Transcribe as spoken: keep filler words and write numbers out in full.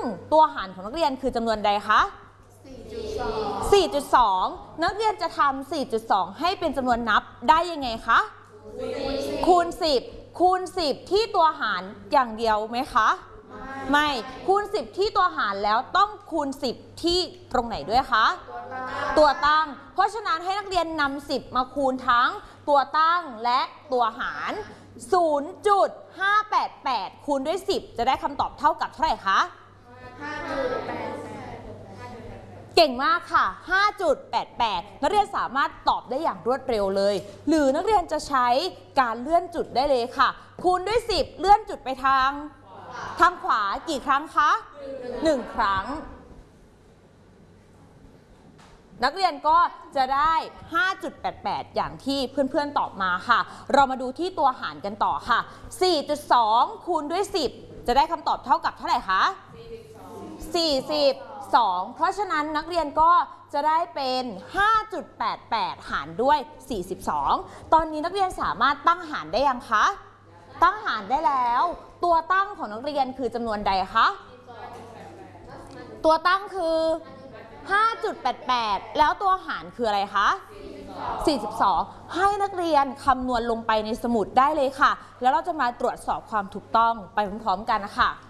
ตัวหารของนักเรียนคือจำนวนใดคะ สี่จุดสอง นักเรียนจะทำ สี่จุดสอง ให้เป็นจำนวนนับได้ยังไงคะ คูณ สิบ คูณ สิบ ที่ตัวหารอย่างเดียวไหมคะ ไม่ คูณ สิบ ที่ตัวหารแล้วต้องคูณ สิบ ที่ตรงไหนด้วยคะ ตัวตั้ง เพราะฉะนั้นให้นักเรียนนำ สิบ มาคูณทั้งตัวตั้งและตัวหาร ศูนย์จุดห้าแปดแปด คูณด้วย สิบ จะได้คำตอบเท่ากับเท่าไหร่คะห้าจุดแปดแปดเก่งมากค่ะ ห้าจุดแปดแปด นักเรียนสามารถตอบได้อย่างรวดเร็วเลย หรือนักเรียนจะใช้การเลื่อนจุดได้เลยค่ะ คูณด้วย สิบ เลื่อนจุดไปทางทางขวากี่ครั้งคะ หนึ่ง ครั้ง นักเรียนก็จะได้ ห้าจุดแปดแปด อย่างที่เพื่อนๆตอบมาค่ะ เรามาดูที่ตัวหารกันต่อค่ะ สี่จุดสอง คูณด้วย สิบ จะได้คำตอบเท่ากับเท่าไหร่คะ สี่สิบสอง เพราะฉะนั้นนักเรียนก็จะได้เป็น ห้าจุดแปดแปด หารด้วย สี่สิบสอง ตอนนี้นักเรียนสามารถตั้งหารได้ยังคะ ตั้งหารได้แล้ว ตัวตั้งของนักเรียนคือจำนวนใดคะ ตัวตั้งคือ ห้าจุดแปดแปด แล้วตัวหารคืออะไรคะ สี่สิบสอง ให้นักเรียนคำนวณลงไปในสมุดได้เลยค่ะ แล้วเราจะมาตรวจสอบความถูกต้องไปพร้อมๆกันนะคะ